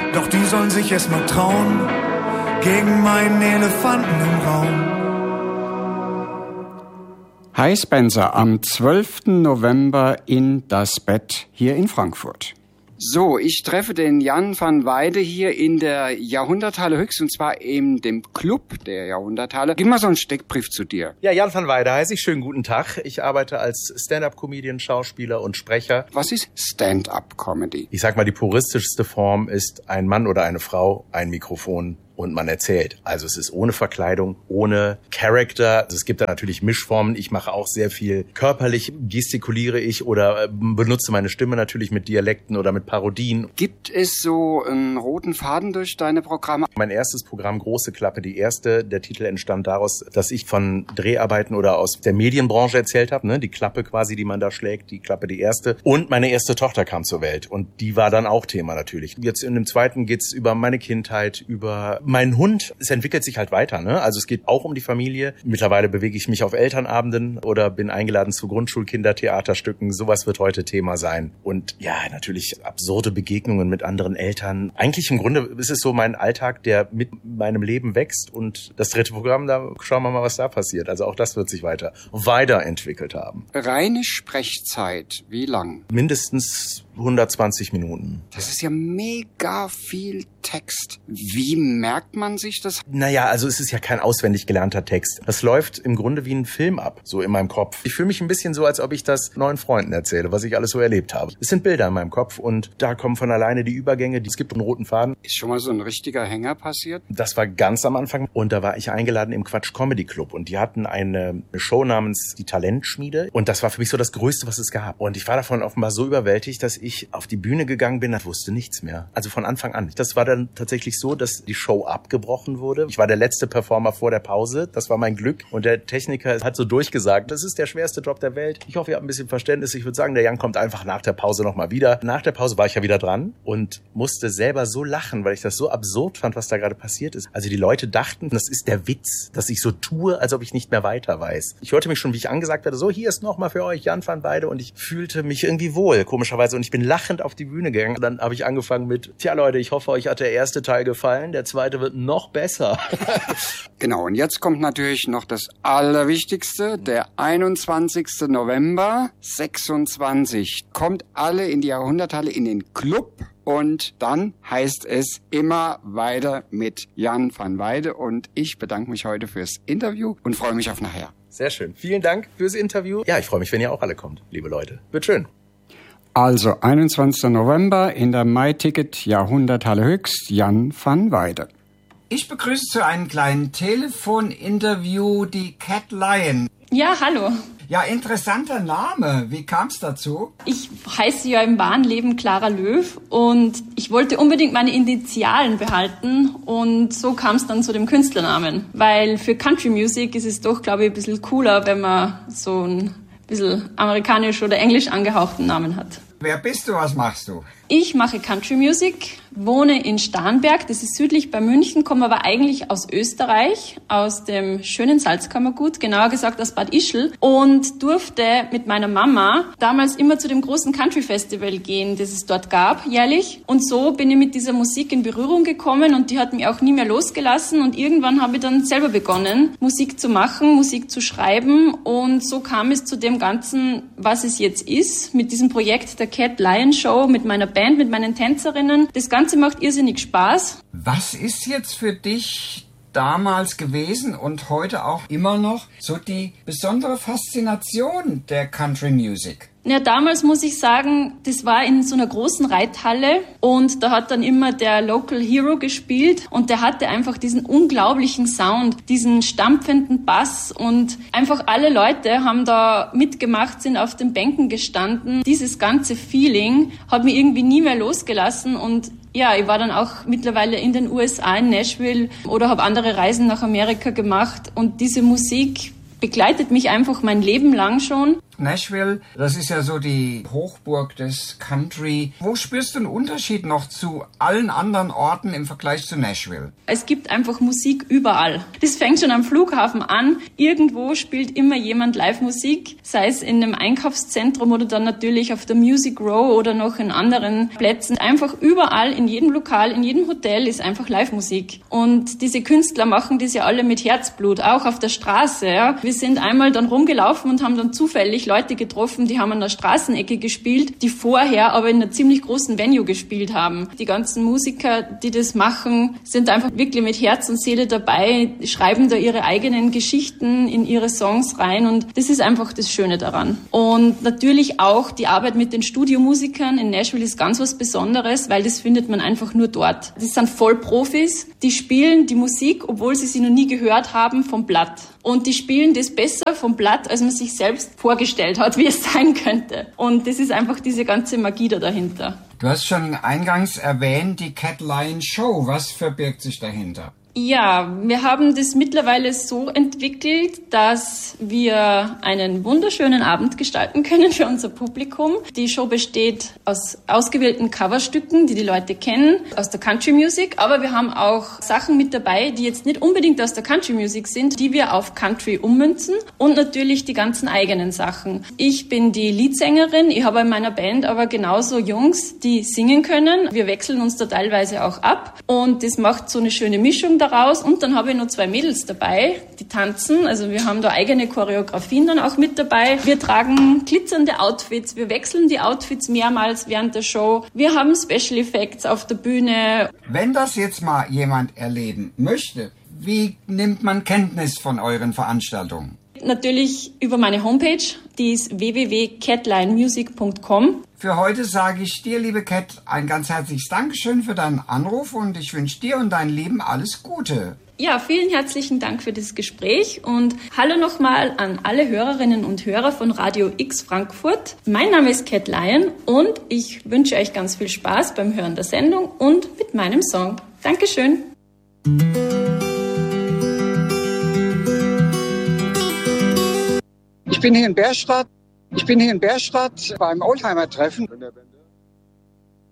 Doch die sollen sich erst mal trauen, gegen meinen Elefanten im Raum. Hi Spencer, am 12. November in Das Bett hier in Frankfurt. So, ich treffe den Jan van Weide hier in der Jahrhunderthalle Höchst, und zwar in dem Club der Jahrhunderthalle. Gib mal so einen Steckbrief zu dir. Ja, Jan van Weide heiße ich. Schönen guten Tag. Ich arbeite als Stand-up-Comedian, Schauspieler und Sprecher. Was ist Stand-up-Comedy? Ich sag mal, die puristischste Form ist ein Mann oder eine Frau, ein Mikrofon und man erzählt. Also es ist ohne Verkleidung, ohne Charakter. Also es gibt da natürlich Mischformen. Ich mache auch sehr viel körperlich, gestikuliere ich oder benutze meine Stimme natürlich mit Dialekten oder mit Parodien. Gibt es so einen roten Faden durch deine Programme? Mein erstes Programm, Große Klappe, die erste. Der Titel entstand daraus, dass ich von Dreharbeiten oder aus der Medienbranche erzählt habe. Ne? Die Klappe quasi, die man da schlägt, die Klappe, die erste. Und meine erste Tochter kam zur Welt. Und die war dann auch Thema natürlich. Jetzt in dem zweiten geht's über meine Kindheit, über mein Hund. Es entwickelt sich halt weiter. Ne? Also es geht auch um die Familie. Mittlerweile bewege ich mich auf Elternabenden oder bin eingeladen zu Grundschulkindertheaterstücken. Sowas wird heute Thema sein. Und ja, natürlich absurde Begegnungen mit anderen Eltern. Eigentlich im Grunde ist es so mein Alltag, der mit meinem Leben wächst. Und das dritte Programm, da schauen wir mal, was da passiert. Also auch das wird sich weiterentwickelt haben. Reine Sprechzeit, wie lang? Mindestens 120 Minuten. Das ist ja mega viel Text. Wie merkt man sich das? Naja, also es ist ja kein auswendig gelernter Text. Das läuft im Grunde wie ein Film ab, so in meinem Kopf. Ich fühle mich ein bisschen so, als ob ich das 9 Freunden erzähle, was ich alles so erlebt habe. Es sind Bilder in meinem Kopf und da kommen von alleine die Übergänge. Es gibt einen roten Faden. Ist schon mal so ein richtiger Hänger passiert? Das war ganz am Anfang und da war ich eingeladen im Quatsch Comedy Club und die hatten eine Show namens Die Talentschmiede und das war für mich so das Größte, was es gab. Und ich war davon offenbar so überwältigt, dass ich auf die Bühne gegangen bin, ich wusste nichts mehr. Also von Anfang an. Das war dann tatsächlich so, dass die Show abgebrochen wurde. Ich war der letzte Performer vor der Pause. Das war mein Glück. Und der Techniker hat so durchgesagt, das ist der schwerste Job der Welt. Ich hoffe, ihr habt ein bisschen Verständnis. Ich würde sagen, der Jan kommt einfach nach der Pause nochmal wieder. Nach der Pause war ich ja wieder dran und musste selber so lachen, weil ich das so absurd fand, was da gerade passiert ist. Also die Leute dachten, das ist der Witz, dass ich so tue, als ob ich nicht mehr weiter weiß. Ich hörte mich schon, wie ich angesagt werde, so, hier ist nochmal für euch Jan van Weide und ich fühlte mich irgendwie wohl, komischerweise. Und ich bin lachend auf die Bühne gegangen. Und dann habe ich angefangen mit, tja Leute, ich hoffe, euch hat der erste Teil gefallen, der zweite wird noch besser. Genau, und jetzt kommt natürlich noch das Allerwichtigste, der 21. November 26. Kommt alle in die Jahrhunderthalle in den Club und dann heißt es immer weiter mit Jan van Weide und ich bedanke mich heute fürs Interview und freue mich auf nachher. Sehr schön. Vielen Dank fürs Interview. Ja, ich freue mich, wenn ihr auch alle kommt, liebe Leute. Wird schön. Also 21. November in der MyTicket Jahrhunderthalle Höchst, Jan van Weide. Ich begrüße zu einem kleinen Telefoninterview die Cat Lion. Ja, hallo. Ja, interessanter Name. Wie kam es dazu? Ich heiße ja im wahren Leben Clara Löw und ich wollte unbedingt meine Initialen behalten und so kam es dann zu dem Künstlernamen. Weil für Country Music ist es doch, glaube ich, ein bisschen cooler, wenn man so ein bisschen amerikanisch oder englisch angehauchten Namen hat. Wer bist du, was machst du? Ich mache Country Music, wohne in Starnberg, das ist südlich bei München, komme aber eigentlich aus Österreich, aus dem schönen Salzkammergut, genauer gesagt aus Bad Ischl und durfte mit meiner Mama damals immer zu dem großen Country Festival gehen, das es dort gab, jährlich. Und so bin ich mit dieser Musik in Berührung gekommen und die hat mich auch nie mehr losgelassen und irgendwann habe ich dann selber begonnen, Musik zu machen, Musik zu schreiben und so kam es zu dem Ganzen, was es jetzt ist, mit diesem Projekt der Cat Lion Show, mit meiner Band, mit meinen Tänzerinnen. Das Ganze macht irrsinnig Spaß. Was ist jetzt für dich damals gewesen und heute auch immer noch so die besondere Faszination der Country Music? Ja, damals muss ich sagen, das war in so einer großen Reithalle und da hat dann immer der Local Hero gespielt und der hatte einfach diesen unglaublichen Sound, diesen stampfenden Bass und einfach alle Leute haben da mitgemacht, sind auf den Bänken gestanden. Dieses ganze Feeling hat mich irgendwie nie mehr losgelassen und ja, ich war dann auch mittlerweile in den USA, in Nashville oder habe andere Reisen nach Amerika gemacht und diese Musik begleitet mich einfach mein Leben lang schon. Nashville, das ist ja so die Hochburg des Country. Wo spürst du einen Unterschied noch zu allen anderen Orten im Vergleich zu Nashville? Es gibt einfach Musik überall. Das fängt schon am Flughafen an. Irgendwo spielt immer jemand Live-Musik, sei es in einem Einkaufszentrum oder dann natürlich auf der Music Row oder noch in anderen Plätzen. Einfach überall, in jedem Lokal, in jedem Hotel ist einfach Live-Musik. Und diese Künstler machen das ja alle mit Herzblut, auch auf der Straße. Ja. Wir sind einmal dann rumgelaufen und haben dann zufällig Leute getroffen, die haben an der Straßenecke gespielt, die vorher aber in einer ziemlich großen Venue gespielt haben. Die ganzen Musiker, die das machen, sind einfach wirklich mit Herz und Seele dabei, schreiben da ihre eigenen Geschichten in ihre Songs rein und das ist einfach das Schöne daran. Und natürlich auch die Arbeit mit den Studiomusikern in Nashville ist ganz was Besonderes, weil das findet man einfach nur dort. Das sind Vollprofis, die spielen die Musik, obwohl sie noch nie gehört haben, vom Blatt. Und die spielen das besser vom Blatt, als man sich selbst vorgestellt hat, wie es sein könnte. Und das ist einfach diese ganze Magie da dahinter. Du hast schon eingangs erwähnt, die Cat Lion Show. Was verbirgt sich dahinter? Ja, wir haben das mittlerweile so entwickelt, dass wir einen wunderschönen Abend gestalten können für unser Publikum. Die Show besteht aus ausgewählten Coverstücken, die die Leute kennen, aus der Country Music. Aber wir haben auch Sachen mit dabei, die jetzt nicht unbedingt aus der Country Music sind, die wir auf Country ummünzen und natürlich die ganzen eigenen Sachen. Ich bin die Leadsängerin, ich habe in meiner Band aber genauso Jungs, die singen können. Wir wechseln uns da teilweise auch ab und das macht so eine schöne Mischung daraus. Und dann habe ich noch 2 Mädels dabei, die tanzen. Also wir haben da eigene Choreografien dann auch mit dabei. Wir tragen glitzernde Outfits. Wir wechseln die Outfits mehrmals während der Show. Wir haben Special Effects auf der Bühne. Wenn das jetzt mal jemand erleben möchte, wie nimmt man Kenntnis von euren Veranstaltungen? Natürlich über meine Homepage, die ist www.catlionmusic.com. Für heute sage ich dir, liebe Cat, ein ganz herzliches Dankeschön für deinen Anruf und ich wünsche dir und deinen Lieben alles Gute. Ja, vielen herzlichen Dank für das Gespräch und hallo nochmal an alle Hörerinnen und Hörer von Radio X Frankfurt. Mein Name ist Cat Lion und ich wünsche euch ganz viel Spaß beim Hören der Sendung und mit meinem Song. Dankeschön. Ich bin hier in Bärstadt beim Oldtimer-Treffen.